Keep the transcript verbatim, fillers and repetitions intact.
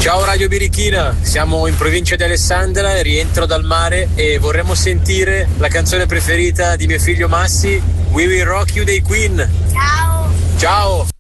Ciao Radio Birichina, siamo in provincia di Alessandria, rientro dal mare e vorremmo sentire la canzone preferita di mio figlio Massi, We Will Rock You dei Queen. Ciao. Ciao.